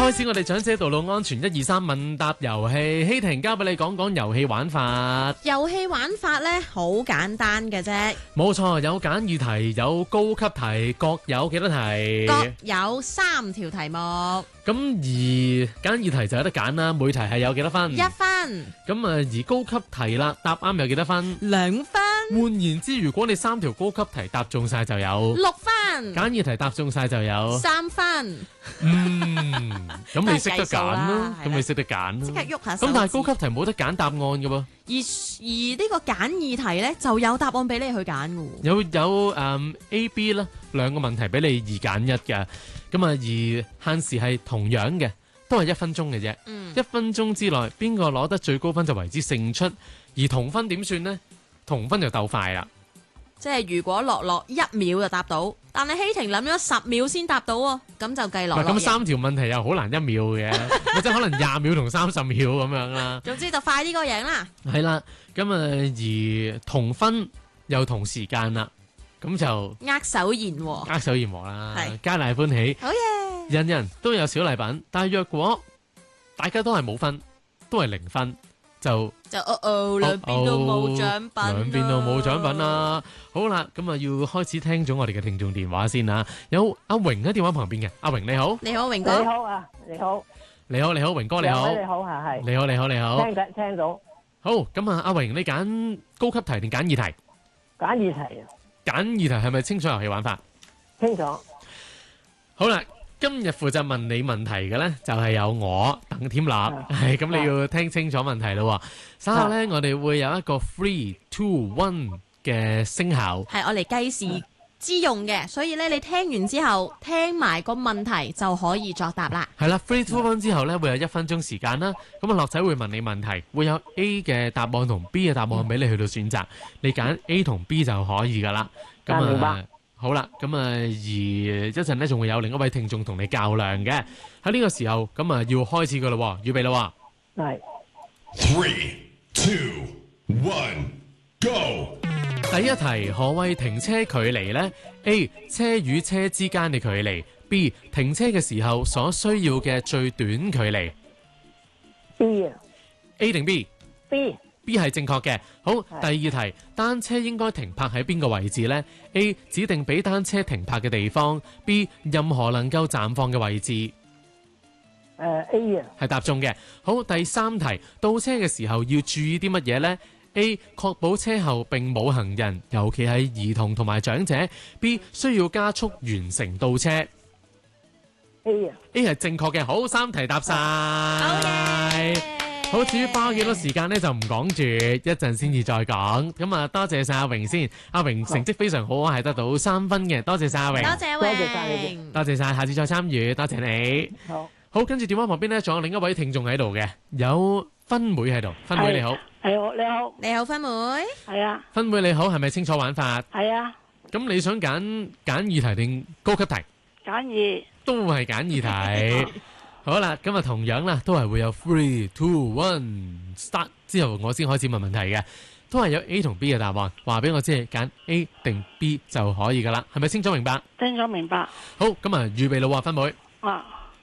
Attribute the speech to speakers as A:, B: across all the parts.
A: 開始我哋長者道路安全123問答遊戲，希婷交俾你講講遊戲玩法。
B: 遊戲玩法呢，好簡單嘅啫，
A: 冇錯，有簡易題，有高級題，各有幾多題？
B: 各有3條題目。
A: 咁而簡易題就有得揀啦，每題係有幾多分
B: ？1分。
A: 咁而高級題啦，答啱有幾多分
B: ？2分。
A: 換言之，如果你3條高級題答中晒就有
B: 6分。
A: 簡易題答中晒就有
B: 3分。
A: 咁你識得揀咯，咁你識得揀咯，
B: 即刻喐下手指。
A: 咁但係高級題冇得揀答案嘅噃。
B: 而呢個簡易題呢，就有答案俾你去揀嘅。
A: 有A、B 啦，兩個問題俾你2揀1嘅。咁啊，而限時係同樣嘅，都係1分鐘嘅啫。1分鐘之內，邊個攞得最高分就為之勝出。而同分點算呢？同分就鬥快啦。
B: 即係如果樂樂1秒就答到，但係希婷諗咗10秒先答到喎，咁就計樂樂。
A: 咁3條問題又好難1秒嘅，或者可能20秒同30秒咁樣啦。
B: 總之就快啲個贏啦。
A: 係啦，咁而同分又同時間啦，咁就
B: 握手言和，
A: 握手言和啦，
B: 係
A: 皆大歡喜。
B: 好嘢！
A: 人人都有小禮品，但係若果大家都係冇分，都係0分，就
B: 兩邊都冇獎品，
A: 兩邊都冇獎品啦。好啦，咁啊要開始聽咗我哋嘅聽眾電話先啦。有阿榮喺電話旁邊嘅，阿榮你好，
B: 你好榮哥，
C: 你好啊，你好，
A: 你好，榮哥你好，
C: 你好係，
A: 你好，
C: 聽到，
A: 好，咁啊阿榮你揀高級題定簡易題？
C: 簡易題啊，
A: 簡易題係咪清楚遊戲玩法？
C: 清楚。
A: 好啦。今日負責問你問題嘅呢，就係有我鄧添立，係咁你要聽清楚問題咯。稍後呢，我哋會有一個 3、2、1嘅聲效，
B: 係我嚟計時之用嘅，所以呢，你聽完之後聽埋個問題就可以作答啦。
A: 係啦，3、2、1之後呢，會有1分鐘時間啦。咁啊，樂仔會問你問題，會有 A 嘅答案同 B 嘅答案俾你去到選擇，你揀 A 同 B 就可以噶啦。咁啊。好啦，咁啊，而一陣呢，仲會有另一位聽眾同你較量嘅。喺呢個時候，咁啊要開始噶啦，預備啦。
C: 係。
D: 3、2、1 Go。
A: 第一題，何謂停車距離呢？ A. 車與車之間嘅距離。B. 停車嘅時候所需要嘅最短距離。
C: B 啊。
A: A 定
C: B？B。
A: B 係正確嘅。好，第二題，單車應該停泊喺邊個位置呢？ A. 指定俾單車停泊嘅地方。B. 任何能夠暫放嘅位置。
C: A 啊。
A: 係答中嘅。好，第三題，倒車嘅時候要注意啲乜嘢呢？ A. 確保車後並冇行人，尤其係兒童同埋長者。B. 需要加速完成倒車。
C: A 啊。
A: A 係正確嘅。好，3題答晒。好，至於花幾多時間呢，就唔講住，一陣先至再講。咁啊，多謝晒阿榮先，阿榮成績非常好，係得到3分嘅，多謝晒阿榮，
B: 多謝
C: 多謝晒你哋，
A: 多謝晒，下次再參與，多謝你。好，跟住電話旁邊呢，仲有另一位聽眾喺度嘅，有芬妹喺度，芬妹你好，
C: 你好，
B: 芬妹，
C: 係啊，
A: 芬妹你好，係咪清楚玩法？
C: 係啊，
A: 咁你想揀簡易題定高級題？
C: 簡易，
A: 都係簡易題。好啦，咁啊同樣啦，都係會有3、2、1 start 之後，我先開始問問題嘅，都係有 A 同 B 嘅答案，話俾我知係揀 A 定 B 就可以噶啦，係咪清楚明白？
C: 清楚明白。
A: 好，咁啊預備啦，芬妹。
C: 啊。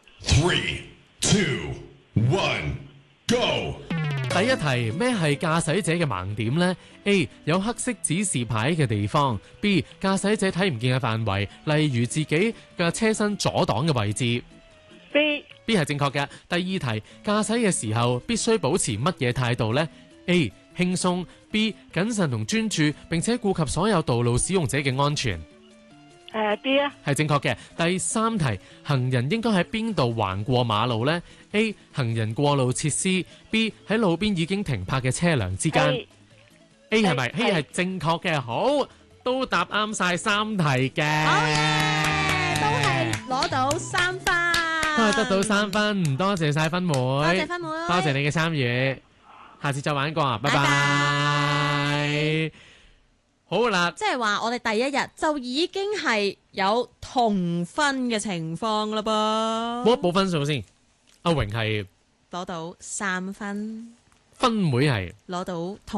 D: 3、2、1 Go。
A: 第一題，咩係駕駛者嘅盲點呢？ A 有黑色指示牌嘅地方。B 駕駛者睇唔見嘅範圍，例如自己嘅車身左擋嘅位置。B 係正確嘅。第二題，駕駛嘅時候必須保持乜嘢態度呢？ A 輕鬆。B 謹慎同專注，並且顧及所有道路使用者嘅安全。
C: B 啊。
A: 係正確嘅。第三題，行人應該喺邊度橫過馬路呢？ A 行人過路設施。B 喺路邊已經停泊嘅車輛之間。A 係咪？ A 係正確嘅。好，都答啱晒3題嘅。
B: 好嘢，都係攞到3分。
A: 都係得到3分，多謝晒芬妹，多
B: 謝芬妹，
A: 多謝你嘅參與，下次再玩過，拜拜。好啦，
B: 即係話我哋第一日就已經係有同分嘅情況啦噃。
A: 冇一補分數先，阿榮係
B: 攞到3分，
A: 芬妹係
B: 攞到同